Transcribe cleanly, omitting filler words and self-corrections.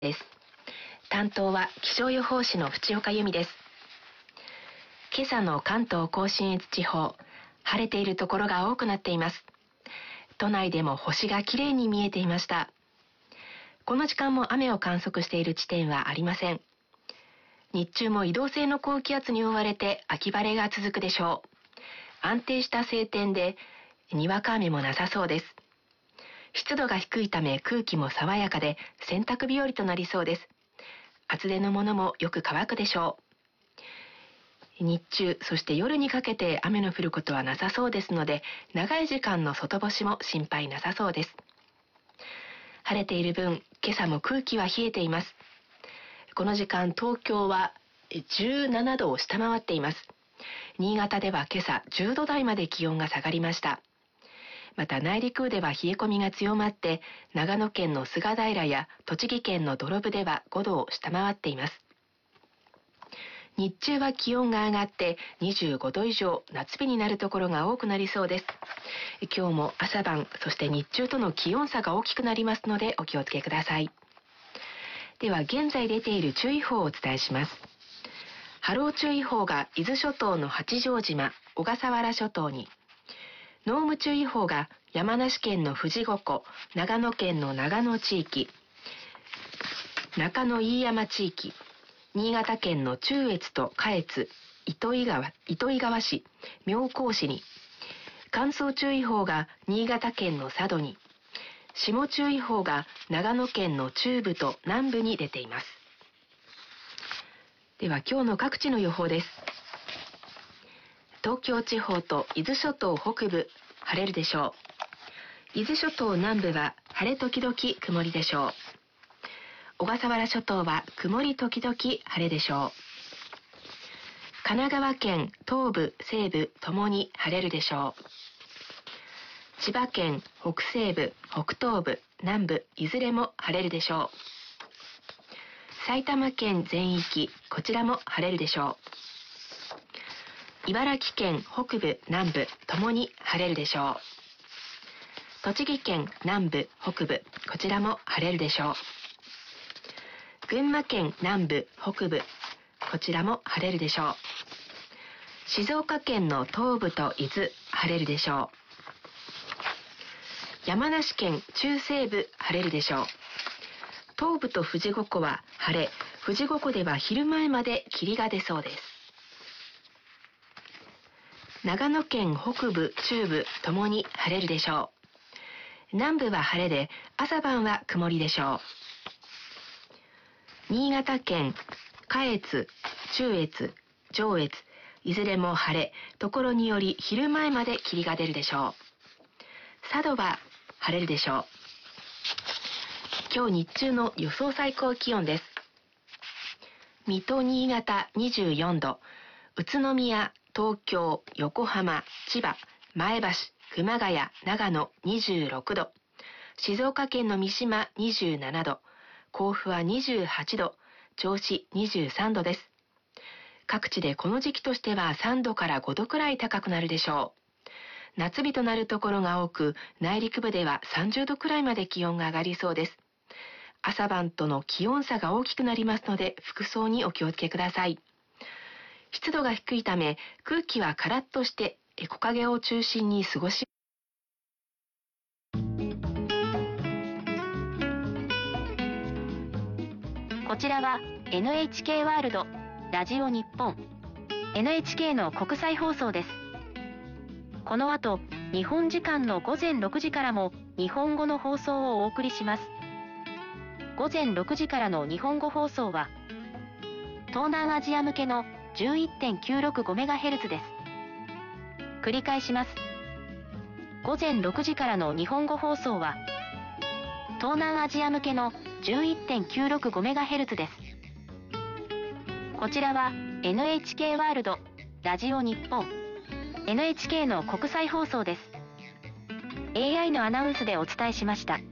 です。担当は気象予報士の淵岡由美です。今朝の関東甲信越地方、晴れているところが多くなっています。都内でも星がきれいに見えていました。この時間も雨を観測している地点はありません。日中も移動性の高気圧に覆われて秋晴れが続くでしょう。安定した晴天でにわか雨もなさそうです。湿度が低いため空気も爽やかで洗濯日和となりそうです。厚手のものもよく乾くでしょう。日中、そして夜にかけて雨の降ることはなさそうですので、長い時間の外干しも心配なさそうです。晴れている分、今朝も空気は冷えています。この時間、東京は17度を下回っています。新潟では今朝10度台まで気温が下がりました。また内陸部では冷え込みが強まって、長野県の菅平や栃木県の土呂部では5度を下回っています。日中は気温が上がって25度以上、夏日になるところが多くなりそうです。今日も朝晩、そして日中との気温差が大きくなりますのでお気をつけください。では現在出ている注意報をお伝えします。波浪注意報が伊豆諸島の八丈島、小笠原諸島に、濃霧注意報が山梨県の富士五湖、長野県の長野地域、中野飯山地域、新潟県の中越と下越、糸魚川市、妙高市に、乾燥注意報が新潟県の佐渡に、霜注意報が長野県の中部と南部に出ています。では今日の各地の予報です。東京地方と伊豆諸島北部、晴れるでしょう。伊豆諸島南部は晴れ時々曇りでしょう。小笠原諸島は曇り時々晴れでしょう。神奈川県東部、西部ともに晴れるでしょう。千葉県北西部、北東部、南部、いずれも晴れるでしょう。埼玉県全域、こちらも晴れるでしょう。茨城県北部、南部ともに晴れるでしょう。栃木県南部、北部、こちらも晴れるでしょう。群馬県南部、北部、こちらも晴れるでしょう。静岡県の東部と伊豆、晴れるでしょう。山梨県中西部、晴れるでしょう。東部と富士五湖は晴れ、富士五湖では昼前まで霧が出そうです。長野県北部、中部ともに晴れるでしょう。南部は晴れで、朝晩は曇りでしょう。新潟県下越、中越、上越、いずれも晴れ、ところにより昼前まで霧が出るでしょう。佐渡は晴れるでしょう。今日日中の予想最高気温です。水戸、新潟24度、宇都宮、東京、横浜、千葉、前橋、熊谷、長野26度、静岡県の三島27度、甲府は28度、銚子23度です。各地でこの時期としては3度から5度くらい高くなるでしょう。夏日となるところが多く、内陸部では30度くらいまで気温が上がりそうです。朝晩との気温差が大きくなりますので、服装にお気をつけください。湿度が低いため、空気はカラッとして木陰を中心に過ごし、 こちらは NHK ワールドラジオ日本 NHK の国際放送です。この後、日本時間の午前6時からも日本語の放送をお送りします。午前6時からの日本語放送は東南アジア向けの 11.965MHz です。繰り返します。午前6時からの日本語放送は東南アジア向けの 11.965MHz です。こちらは NHK ワールドラジオ日本 NHK の国際放送です。AI のアナウンスでお伝えしました。